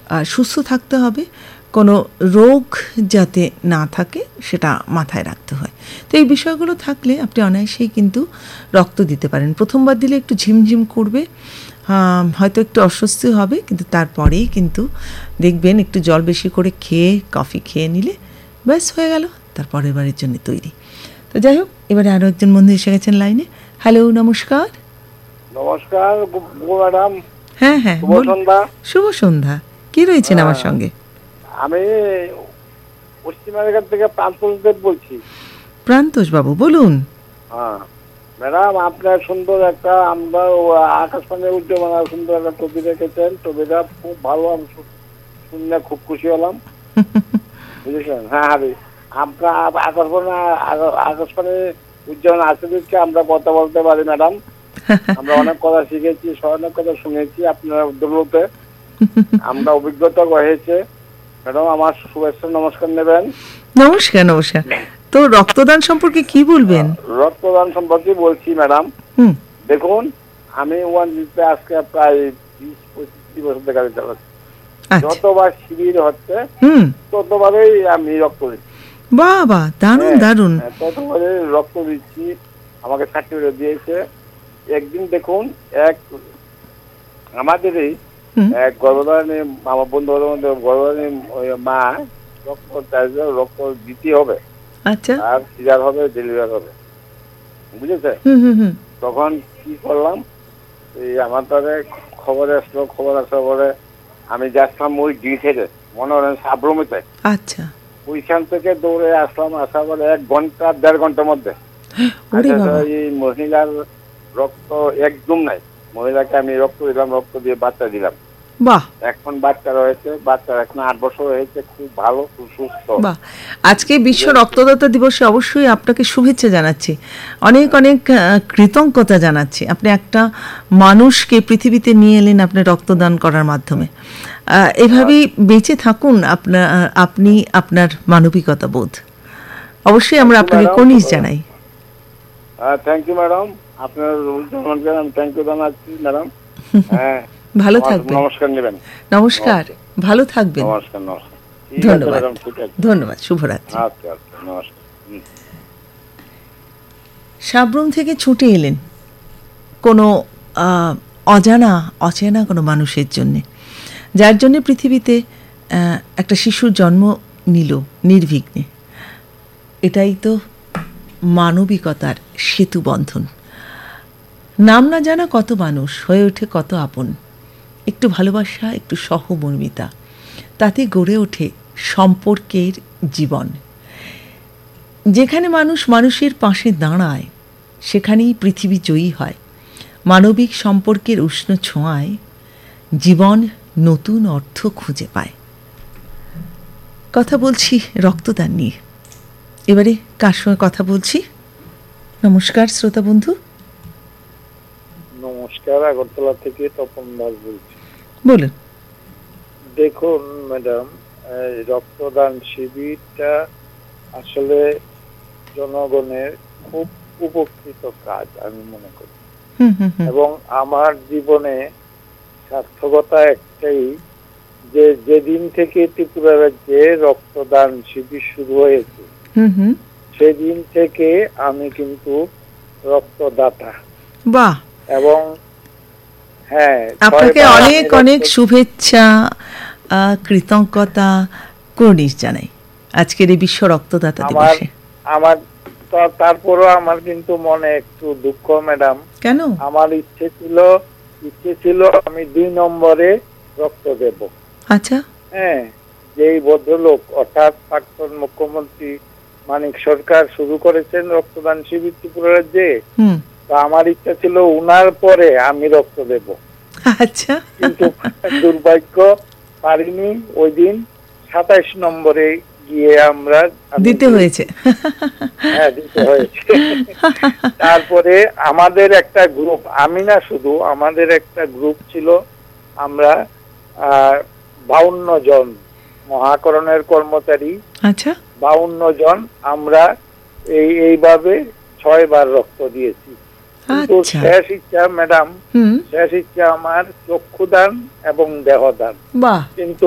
সুস্থ থাকতে হবে, কোনো রোগ যাতে না থাকে সেটা মাথায় রাখতে হয়। তো এই বিষয়গুলো থাকলে আপনি অনায়াসেই কিন্তু রক্ত দিতে পারেন। প্রথমবার দিলে একটু ঝিমঝিম করবে, হয়তো একটু অস্বস্তি হবে, কিন্তু তারপরেই কিন্তু দেখবেন একটু জল বেশি করে খেয়ে কফি খেয়ে নিলে ব্যাস হয়ে গেল, তারপরের বারের জন্য তৈরি। তো যাই হোক, এবারে আরও একজন বন্ধু এসে গেছেন লাইনে। হ্যালো, নমস্কার। নমস্কার ম্যাডাম। হ্যাঁ হ্যাঁ, শুভ সন্ধ্যা। শুভ সন্ধ্যা। কি রয়েছেন আমার সঙ্গে? আমি পশ্চিম আমেরিকা থেকে প্রান্তোষ দেব বলছি। প্রান্তোষ বাবু বলুন। হ্যাঁ ম্যাডাম, আপনার সুন্দর একটা, আমরা আকাশবাণীর উদ্যোগ সুন্দর একটা টপি রেখেছেন। টপিটা খুব ভালো, আমি শুনে খুব খুশি হলাম। বুঝেছেন? হ্যাঁ হাবি, আপনার আকাশবাণী উদ্যান আছে দিচ্ছে আমরা কথা বলতে পারি ম্যাডাম। আমরা অনেক কথা শিখেছি, অনেক কথা শুনেছি আপনার উদ্যোগতে, আমরা অভিজ্ঞতা হয়েছে। ম্যাডাম আমার শুভেচ্ছা নমস্কার নেবেন। নমস্কার নমস্কার। তো রক্তদান সম্পর্কে কি বলবেন? রক্তদান সম্পর্কে বলছি ম্যাডাম, দেখুন আমি ওয়ান জিতে আজকে প্রায় 20-25 বছর থেকে চালাচ্ছি। যতবার শিবির হচ্ছে ততবারই আমি রক্ত দিচ্ছি। বাবা, দারুণ দারুণ। ততবারে রক্ত দিচ্ছি, আমাকে সার্টিফিকেট দিয়েছে। একদিন দেখুন, এক আমাদেরই এক গর্ভধারণী, আমার বন্ধু গর্ভধারণী মা রক্ত দিতে হবে। আচ্ছা। আর সিজার হবে, ডেলিভারি হবে, বুঝেছে? তখন কি করলাম, এই আমার তাদের খবর আসলো, খবর আসার পরে আমি যাচ্ছিলাম ওই ডি থেকে, মনে করেন সাবরুমেতে। আচ্ছা। ওইখান থেকে দৌড়ে আসলাম, আসার পরে 1 ঘন্টা 1.5 ঘন্টার মধ্যে এই মহিলার রক্ত একদম নাই। মহিলাকে আমি রক্ত দিলাম, রক্ত দিয়ে বাচ্চা দিলাম। বাহ। এখন বাচ্চা রয়েছে, বাচ্চা এখন 8 বছর হয়েছে, খুব ভালো, খুব সুস্থ। বাহ। আজকে বিশ্ব রক্তদাতা দিবসে অবশ্যই আপনাকে শুভেচ্ছা জানাচ্ছি, অনেক অনেক কৃতজ্ঞতা জানাচ্ছি। আপনি একটা মানুষকে পৃথিবীতে নিয়ে এলেন আপনি রক্তদান করার মাধ্যমে। এভাবেই বেঁচে থাকুন আপনি আপনার মানবিকতা বোধ। অবশ্যই আমরা আপনাকে কনিশ জানাই। থ্যাংক ইউ ম্যাডাম, আপনার আমি থ্যাংক ইউ জানাচ্ছি ম্যাডাম। হ্যাঁ, ভালো থাকবেন। নমস্কার নেবেন। নমস্কার, ভালো থাকবেন। নমস্কার নমস্কার। ধন্যবাদ, ধন্যবাদ, শুভরাত্রি। আচ্ছা আচ্ছা, নমস্কার। সাবরুম থেকে ছুটে এলেন কোনো অচেনা কোনো মানুষের জন্যে, যার জন্যে পৃথিবীতে একটা শিশুর জন্ম নিল নির্বিঘ্নে। এটাই তো মানবিকতার সেতু বন্ধন। নাম না জানা কত মানুষ হয়ে ওঠে কত আপন। একটু ভালোবাসা, একটু সহমর্মিতা, তাতে গড়ে ওঠে সম্পর্কের জীবন। যেখানে মানুষ মানুষের পাশে দাঁড়ায় সেখানেই পৃথিবী জয়ী হয়। মানবিক সম্পর্কের উষ্ণ ছোঁয়ায় জীবন নতুন অর্থ খুঁজে পায়। কথা বলছি রক্তদান নিয়ে। এবারে কার সঙ্গে কথা বলছি? নমস্কার শ্রোতা বন্ধু। নমস্কার, আগরতলা থেকে তপন দাস বলছি। বলুন। দেখুন ম্যাডাম, রক্তদান শিবিরটা আসলে জনগণের খুব উপকৃত কাজ আমি মনে করি, এবং আমার জীবনে সার্থকতা একটাই, যে যেদিন থেকে ত্রিপুরা রাজ্যে রক্তদান শিবির শুরু হয়েছে সেদিন থেকে আমি কিন্তু রক্তদাতা। বাহ। এবং হ্যাঁ, আপনাকে অনেক অনেক শুভেচ্ছা, কৃতজ্ঞতা, কর্নিশ জানাই আজকের এই বিশ্ব রক্তদাতা দিবসে। আমার তারপরও আমার কিন্তু মনে একটু দুঃখ ম্যাডাম। কেন? আমার ইচ্ছে ছিল আমি 2 নম্বরে রক্ত দেব। আচ্ছা। হ্যাঁ, যেই ভদ্রলোক অর্থাৎ প্রাক্তন মুখ্যমন্ত্রী মানিক সরকার শুরু করেছেন রক্তদান শিবির ত্রিপুরা রাজ্যে, তো আমার ইচ্ছা ছিল উনার পরে আমি রক্ত দেব। আচ্ছা। কিন্তু দুর্ভাগ্য পারিনি। ওই দিন 27 নম্বরে গিয়ে আমরা দিতে হয়েছে। হ্যাঁ, দিতে হয়েছে। তারপরে আমাদের একটা গ্রুপ, আমি না শুধু, আমাদের একটা গ্রুপ ছিল, আমরা 52 জন মহাকরণের কর্মচারী। আচ্ছা। 52 জন আমরা এইভাবে 6 বার রক্ত দিয়েছি। কিন্তু শেষ ইচ্ছা ম্যাডাম, শেষ ইচ্ছা আমার চক্ষুদান এবং দেহদান। বাহ। কিন্তু